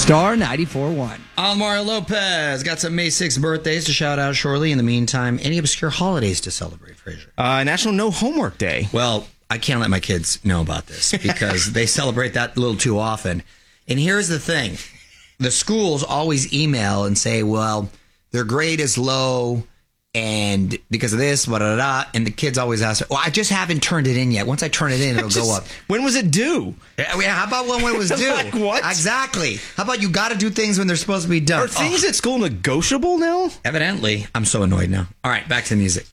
Star 94.1. Almar Lopez got some May 6th birthdays to shout out shortly. In the meantime, any obscure holidays to celebrate, Fraser? National No Homework Day. Well, I can't let my kids know about this because they celebrate that a little too often. And here's the thing. The schools always email and say, well, their grade is low and because of this, blah, blah, blah, and the kids always ask, well, I just haven't turned it in yet. Once I turn it in, it'll go up. When was it due? Yeah, how about when it was due? Like what? Exactly. How about you got to do things when they're supposed to be done? Are things at school negotiable now? Evidently. I'm so annoyed now. All right, back to the music.